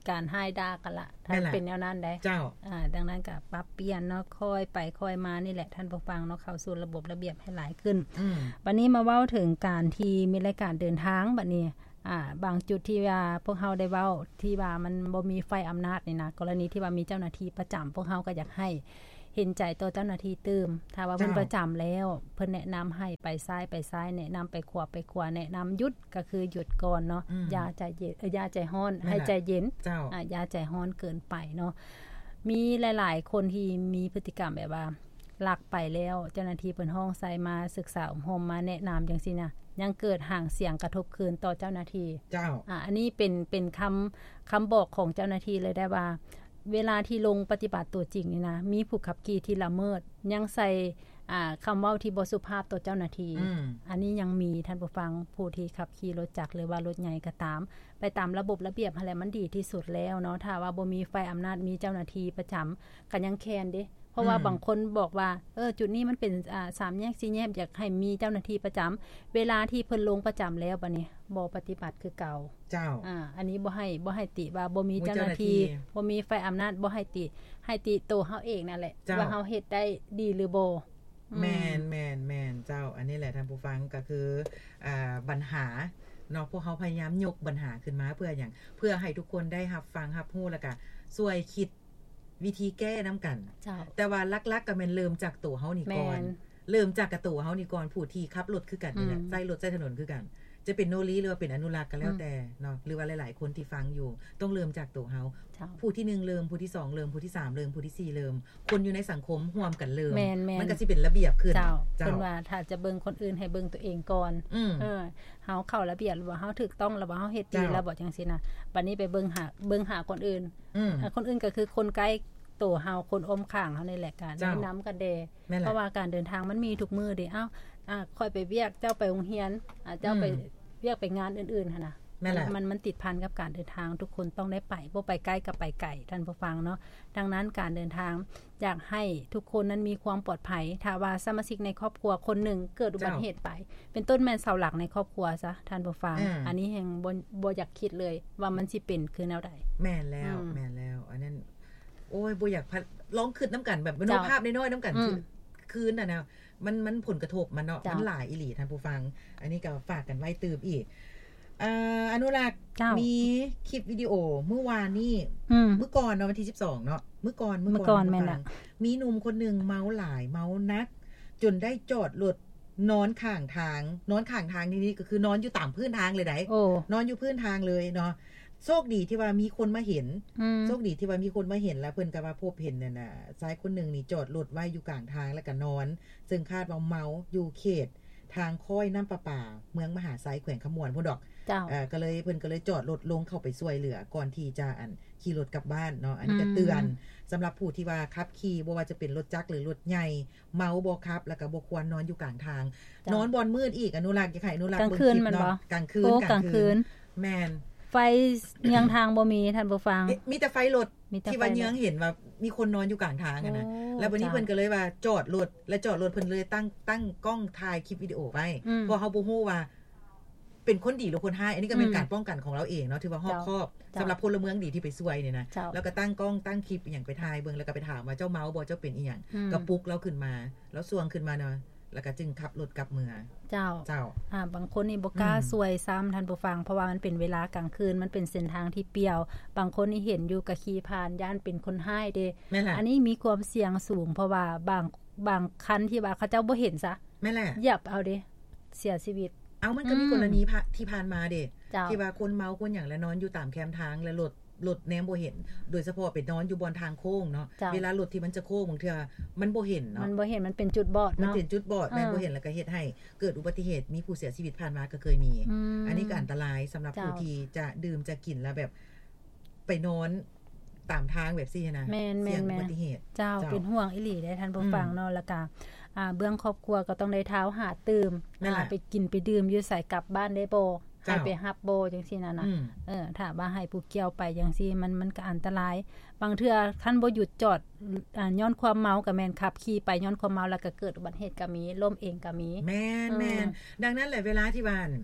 การให้ด่ากันละถ้าเป็นแนวนั้นได้เจ้าดังนั้นก็ปรับเปลี่ยนเนาะค่อยไปค่อยมานี่แหละท่านผู้ฟังเนาะเข้าสู่ระบบระเบียบให้หลายขึ้นบัดนี้มาเว้าถึงการที่มีรายการเดินทางบัดนี้บางจุดที่ว่าพวกเฮาได้เว้าที่ว่ามันบ่มีไฟอำนาจนี่นะกรณีที่ว่ามีเจ้าหน้าที่ประจำพวกเฮาก็อยากให้เห็นใจต่อเจ้าหน้าที่ตื่มถ้าว่าเพิ่นประจำแล้วเพิ่นแนะนำให้ไปซ้ายไปซ้ายแนะนำไปขวาไปขวาแนะนำหยุดก็คือหยุดก่อนเนาะอย่าใจเย็นอย่าใจร้อนให้ใจเย็นอย่าใจร้อนเกินไปเนาะมีหลายๆคนที่มีพฤติกรรมแบบว่าลักไปแล้วเจ้าหน้าที่เพิ่นห้องใส่มาศึกษาอบรมมาแนะนำจังซี่นะยังเกิดห่างเสียงกระทบคืนต่อเจ้าหน้าที่อันนี้เป็นคำบอกของเจ้าหน้าที่เลยได้ว่าเวลาที่ลงปฏิบัติตัวจริงนี่นะมีผู้ขับขี่ที่ละเมิดยังใส่คำเว้าที่บ่สุภาพต่อเจ้าหน้าที่อันนี้ยังมีท่านผู้ฟังผู้ที่ขับขี่รถจักรหรือว่ารถใหญ่ก็ตามไปตามระบบระเบียบอะไรมันดีที่สุดแล้วเนาะถ้าว่าบ่มีไฟอำนาจมีเจ้าหน้าที่ประจำก็ยังแคนเด้เพราะว่าบางคนบอกว่าจุดนี้มันเป็น3แยก4แยกอยากให้มีเจ้าหน้าที่ประจำเวลาที่เพิ่นลงประจำแล้วบัดนี้บ่ปฏิบัติคือเก่าเจ้าอันนี้บ่ให้ติว่าบ่มีเจ้าหน้าที่บ่มีไฟอำนาจบ่ให้ติตัวเฮาเองนั่นแหละว่าเฮาเฮ็ดได้ดีหรือบ่แม่นเจ้าอันนี้แหละท่านผู้ฟังก็คือปัญหาเนาะพวกเฮาพยายามยกปัญหาขึ้นมาเพื่อหยังเพื่อให้ทุกคนได้รับฟังรับรู้แล้วก็ช่วยคิดวิธีแก้น้ำกันแต่ว่าลักๆก็แม่นเริ่มจากตัวเฮานี่ก่อนเริ่มจากกระตัวเฮานี่ก่อนผู้ที่ขับรถคือกันนี่แหละใช้รถใช้ถนนคือกันจะเป็นโนรีหรือว่าเป็นอนุรักษ์ก็แล้วแต่เนาะหรือว่าหลายๆคนที่ฟังอยู่ต้องเริ่มจากตัวเฮาผู้ที่1เริ่มผู้ที่2เริ่มผู้ที่3เริ่มผู้ที่4เริ่มคนอยู่ในสังคมร่วมกันเริ่มมันก็สิเป็นระเบียบขึ้นเพิ่นว่าถ้าจะเบิ่งคนอื่นให้เบิ่งตัวเองก่อนเฮาเข้าระเบียบหรือว่าเฮาถูกต้องหรือว่าเฮาเฮ็ดดีแล้วบ่จังซี่นะบัดนี้ไปเบิ่งหาคนอื่นคนอื่นก็คือคนใกล้ตัวเฮาคนอมข้างเฮานี่แหละกันแนะนำกันเด้เพราะว่าการเดินทางมันมีทุกมื้อเด้ค่อยไปเวียกเจ้าไปโรงเรียนเจ้าไปเวียกไปงานอื่นๆหั่นน่ะมันติดพันกับการเดินทางทุกคนต้องได้ไปบ่ไปใกล้กับไปไกลท่านผู้ฟังเนาะดังนั้นการเดินทางอยากให้ทุกคนนั้นมีความปลอดภัยถ้าว่าสมาชิกในครอบครัวคนหนึ่งเกิดอุบัติเหตุไปเป็นต้นแม่นเสาหลักในครอบครัวซะท่านผู้ฟังอันนี้แฮงบ่อยากคิดเลยว่ามันสิเป็นคือแนวใดแม่นแล้วอันนั้นโอ้ยบ่อยากลองคิดน้ำกันแบบมโนภาพน้อยๆน้ำกันคืนน่ะนะมันผลกระทบมันเนาะมันหลายอีหลีท่านผู้ฟังอันนี้ก็ฝากกันไว้ตื่มอีกอนุรักษ์มีคลิปวิดีโอเมื่อวานนี้เมื่อก่อนเนาะวันที่12เนาะเมื่อก่อนแม่นล่ะมีหนุ่มคนนึงเมาหลายเมานักจนได้จอดรถนอนข้างทางนี่ก็คือนอนอยู่ตามพื้นทางเลยได้นอนอยู่พื้นทางเลยเนาะโชคดีที่ว่ามีคนมาเห็นแล้วเพิ่นก็ว่าพบเห็นนั่นน่ะชายคนนึงนี่จอดรถไว้อยู่กลางทางแล้วก็นอนซึ่งคาดว่าเมาอยู่เขตทางค่อยน้ำประปาเมืองมหาไซแขวงขมวนพุ่นดอกก็เลยเพิ่นก็เลยจอดรถลงเข้าไปช่วยเหลือก่อนที่จะขี่รถกลับบ้านเนาะอันนี้ก็เตือนสำหรับผู้ที่ว่าขับขี่บ่ว่าจะเป็นรถจักรหรือรถใหญ่เมาบ่ขับแล้วก็บ่ควรนอนอยู่กลางทางนอนบ่อนมืดอีกอนุรักษ์อยากให้อนุรักษ์เบิ่งคลิปเนาะกลางคืนแม่นไฟเยื้องทางบ่มีท่านผู้ฟังมีแต่ไฟรถที่ว่าเยื้องเห็นว่ามีคนนอนอยู่กลางทางนะแล้ววันนี้เพิ่นก็เลยว่าจอดรถเพิ่นเลยตั้งกล้องถ่ายคลิปวิดีโอไว้เพราะเฮาบ่ฮู้ว่าเป็นคนดีหรือคนร้ายอันนี้ก็เป็นการป้องกันของเราเองเนาะถือว่ารอบคอบสำหรับพลเมืองดีที่ไปช่วยเนี่ยนะแล้วก็ตั้งกล้องตั้งคลิปอย่างไปถ่ายเบิ่งแล้วก็ไปถามว่าเจ้าเมาบ่เจ้าเป็นอีหยังก็ปลุกเราขึ้นมาแล้วสวงขึ้นมาเนาะแล้วก็จึงขับรถกลับเมืองเจ้าบางคนนี่บ่กล้าสวยซ้ำท่านผู้ฟังเพราะว่ามันเป็นเวลากลางคืนมันเป็นเส้นทางที่เปี่ยวบางคนนี่เห็นอยู่ก็ขี่ผ่านย่านเป็นคนร้ายเด้อันนี้มีความเสี่ยงสูงเพราะว่าบางคันที่ว่าเขาเจ้าบ่เห็นซะแม่นแหละเหยียบเอาเด้เสียชีวิตมันก็มีกรณีที่ผ่านมาเด้ที่ว่าคนเมาคนหยังแล้วนอนอยู่ตามแคมทางแล้วรถแนมบ่เห็นโดยเฉพาะไปนอนอยู่บนทางโค้งเนาะเวลารถที่มันจะโค้งบางเทื่อมันบ่เห็นเนาะมันบ่เห็นมันเป็นจุดบอดเนาะมันเป็นจุดบอดแม่นบ่เห็นแล้วก็เฮ็ดให้เกิดอุบัติเหตุมีผู้เสียชีวิตผ่านมาก็เคยมีอันนี้ก็อันตรายสำหรับผู้ที่จะดื่มจะกินแล้วแบบไปนอนตามทางแบบซี่นะเสี่ยงอุบัติเหตุเจ้าเป็นห่วงอีหลีได้ท่านผู้ฟังเนาะแล้วก็เบื้องครอบครัวก็ต้องได้เท้าหาตื่มไปกินไปดื่มอยู่ใส่กลับบ้านได้บ่ให้ไปฮับโบจังซี่นั่นน่ะถ้าว่าให้ผู้เกี่ยวไปจังซี่มันก็อันตรายบางเทื่อคันบ่หยุดจอดย้อนความเมาก็แม่นขับขี่ไปย้อนความเมาแล้วก็เกิดอุบัติเหตุก็มีล้มเองก็มีแม่นดังนั้นแหละเวลาที่บ้านค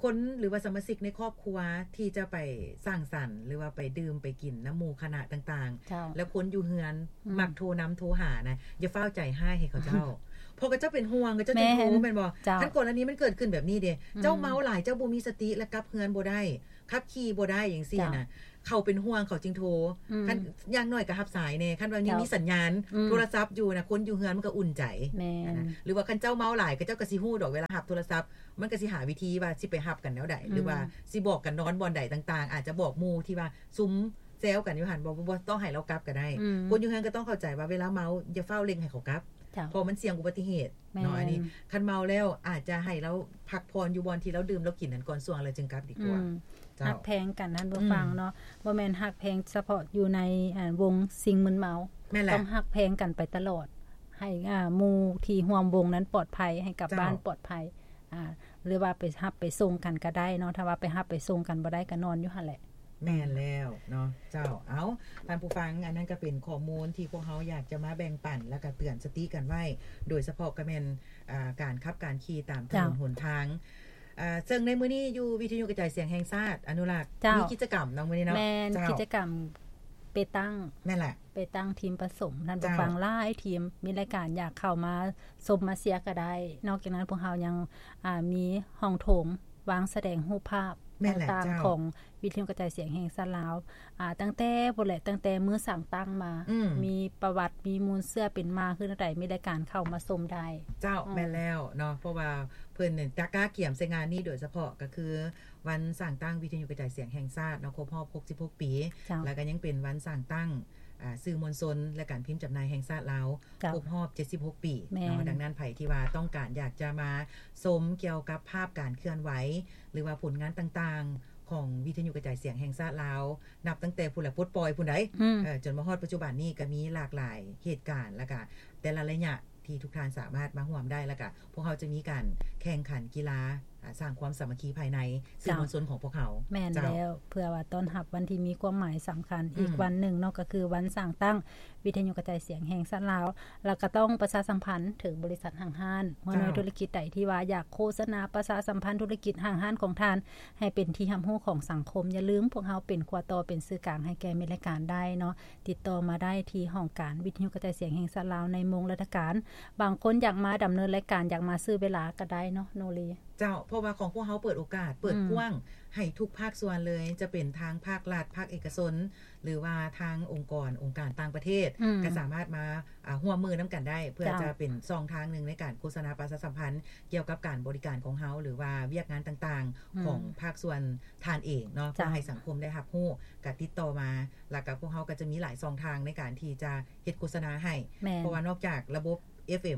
คนหรือว่าสมาชิกในครอบครัวที่จะไปสร้างสรรค์หรือว่าไปดื่มไปกินน้ำหมู่คณะต่างๆแล้วคนอยู่เฮือนมักโทรนำโทรหานะอย่าเฝ้าใจให้เขาเจ้าพอก็เจ้าเป็นห่วงก็เจ้าจะรู้แม่นบ่คันก่อนอันนี้มันเกิดขึ้นแบบนี้เด้เจ้าเมาหลายเจ้าบ่มีสติและกลับเฮือนบ่ได้ขับขี่บ่ได้จังซี่น่ะเขาเป็นห่วงเขาจึงโทรคันอย่างน้อยก็รับสายแน่คันว่ายังมีสัญญาณโทรศัพท์อยู่นะคนอยู่เฮือนมันก็อุ่นใจหรือว่าคันเจ้าเมาหลายก็เจ้าก็สิฮู้ดอกเวลารับโทรศัพท์มันก็สิหาวิธีว่าสิไปรับกันแนวใดหรือว่าสิบอกกันนอนบ่อนใดต่างๆอาจจะบอกหมู่ที่ว่าซุ้มแซวกันอยู่หั่นบ่ต้องให้เรากลับก็ได้คนอยู่เฮือนก็ต้องเข้าใจว่าเวลาเมาอย่าเฝ้าเร่งให้เขากลับเพราะมันเสี่ยงอุบัติเหตุเนาะอันนี้คันเมาแล้วอาจจะให้เราพักพรอยู่บ่อนที่เราดื่มเรากินนั่นก่อนส่วงแล้วจึงกลับดีกว่าฮักแพงกันท่านผู้ฟังเนาะบ่แม่นฮักแพงเฉพาะอยู่ในวงสิ่งมึนเมาต้องฮักแพงกันไปตลอดให้หมู่ที่ร่วมวงนั้นปลอดภัยให้กับบ้านปลอดภัยหรือว่าไปรับไปส่งกันก็ได้เนาะถ้าว่าไปรับไปส่งกันบ่ได้ก็นอนอยู่หั่นแหละแม่นแล้วเนาะเจ้าเอาท่านผู้ฟังอันนั้นก็เป็นข้อมูลที่พวกเฮาอยากจะมาแบ่งปันแล้วก็เตือนสติกันไว้โดยเฉพาะก็แม่นการขับการขี่ตามถนนหนทางซึ่งในมื้อนี้อยู่วิทยุกระจายเสียงแห่งชาติอนุรักษ์มีกิจกรรมเนาะมื้อนี้เนาะแม่นกิจกรรมไปตั้งแม่นแหละไปตั้งทีมผสมท่านผู้ฟังหลายทีมมีรายการอยากเข้ามาชมมาเสียก็ได้นอกจากนั้นพวกเฮายังมีห้องโถงวางแสดงรูปภาพต่างๆของวิทยุกระจายเสียงแห่งชาติลาวตั้งแต่บ่แหละตั้งแต่มื้อสั่งตั้งมามีประวัติมีมูลเสื้อเป็นมาคือจังได๋มีรายการเข้ามาชมได้เจ้าแม่นแล้วเนาะเพราะว่าเพิ่นเนี่ยกล้าเกี่ยมใส่งานนี้โดยเฉพาะก็คือวันสั่งตั้งวิทยุกระจายเสียงแห่งชาติเนาะครบรอบ66ปีแล้วก็ยังเป็นวันสั่งตั้งสื่อมวลชนและการพิมพ์จำหน่ายแห่งชาติลาวครบรอบ76ปีเนาะดังนั้นไผที่ว่าต้องการอยากจะมาชมเกี่ยวกับภาพการเคลื่อนไหวหรือว่าผลงานต่างๆของวิทยุกระจายเสียงแห่งชาติลาวนับตั้งแต่ผู้ละปลดปล่อยผู้ใดจนมาฮอดปัจจุบันนี้ก็มีหลากหลายเหตุการณ์แล้วก็แต่ละระยะที่ทุกท่านสามารถมาร่วมได้แล้วก็พวกเขาจะมีการแข่งขันกีฬาสร้างความสามัคคีภายในสื่อมวลชนของพวกเขาแม่นแล้วเพื่อว่าต้อนรับวันที่มีความหมายสำคัญอีกวันหนึ่งเนาะก็คือวันสร้างตั้งวิทยุกระจายเสียงแห่งชาติลาวแล้วก็ต้องประชาสัมพันธ์ถึงบริษัทห้างห้านว่าน้อยธุรกิจใดที่ว่าอยากโฆษณาประชาสัมพันธ์ธุรกิจห้างห้านของท่านให้เป็นที่รับรู้ของสังคมอย่าลืมพวกเราเป็นขั้วต่อเป็นสื่อกลางให้แก่มีรายการได้เนาะติดต่อมาได้ที่ห้องการวิทยุกระจายเสียงแห่งชาติลาวในโมงราชการบางคนอยากมาดำเนินรายการอยากมาซื้อเวลาก็ได้เนาะโนรีเจ้าเพราะว่าของพวกเฮาเปิดโอกาสเปิดกว้างให้ทุกภาคส่วนเลยจะเป็นทางภาครัฐภาคเอกชนหรือว่าทางองค์การต่างประเทศก็สามารถมาร่วมมือนํากันได้เพื่อจะเป็นช่องทางนึงในการโฆษณาประชาสัมพันธ์เกี่ยวกับการบริการของเฮาหรือว่าเวียกงานต่างๆของภาคส่วนทานเองเนาะเพื่อให้สังคมได้รับรู้ก็ติดต่อมาแล้วก็พวกเฮาก็จะมีหลายช่องทางในการที่จะเฮ็ดโฆษณาให้เพราะว่านอกจากระบบ FM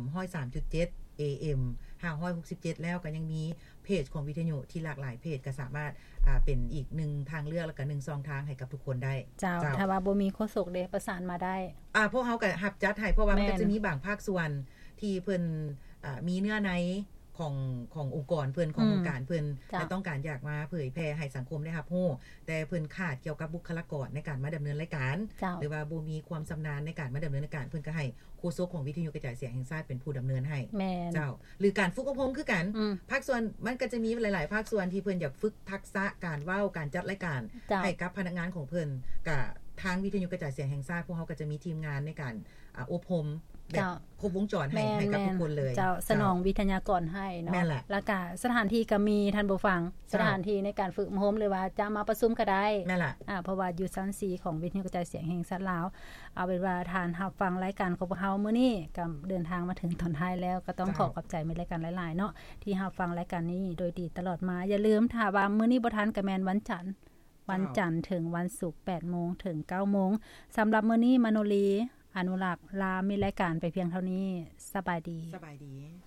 103.7 AM 567แล้วก็ยังมีเพจของวิทยุที่หลากหลายเพจก็สามารถเป็นอีก1ทางเลือกแล้วก็1ช่องทางให้กับทุกคนได้เจ้าถ้าว่าบ่มีโฆษกเด้ประสานมาได้พวกเฮาก็รับจัดให้เพราะว่ามันก็จะมีบางภาคส่วนที่เพิ่นมีเนื้อในขององค์กรเพิ่นขององค์การเพิ่นและต้องการอยากมาเผยแพร่ให้สังคมได้รับรู้แต่เพิ่นขาดเกี่ยวกับบุคลากรในการมาดำเนินรายการหรือว่าบ่มีความชำนาญในการมาดำเนินรายการเพิ่นก็ให้โฆษกของวิทยุกระจายเสียงแห่งชาติเป็นผู้ดำเนินให้เจ้าหรือการฝึกอบรมคือกันภาคส่วนมันก็จะมีหลายๆภาคส่วนที่เพิ่นอยากฝึกทักษะการเว้าการจัดรายการให้กับพนักงานของเพิ่นก็ทางวิทยุกระจายเสียงแห่งชาติพวกเฮาก็จะมีทีมงานในการอบรมแบบครบวงจรให้กับทุกคนเลยเจ้าสนองวิทยากรให้เนาะแล้วก็สถานที่ก็มีท่านผู้ฟังสถานที่ในการฝึกอบรมหรือว่าจะมาประชุมก็ได้แม่นล่ะเพราะว่าอยู่ชั้น4ของวิทยุกระจายเสียงแห่งชาติลาวเอาเป็นว่าทานรับฟังรายการของพวกเฮามื้อนี้ก็เดินทางมาถึงตอนท้ายแล้วก็ต้องขอบใจมีรายการหลายๆเนาะที่รับฟังรายการนี้โดยดีตลอดมาอย่าลืมถ้าว่ามื้อนี้บ่ทันก็แม่นวันจันทร์ถึงวันศุกร์ 8:00 นถึง 9:00 นสำหรับมื้อนี้มโนรีอนุรักษ์ลามีรายการไปเพียงเท่านี้สบายดี